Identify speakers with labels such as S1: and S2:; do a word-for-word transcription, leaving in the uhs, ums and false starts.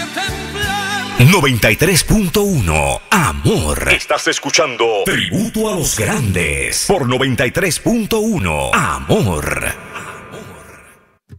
S1: noventa y tres punto uno Amor. Estás escuchando Tributo a los Grandes por noventa y tres punto uno Amor.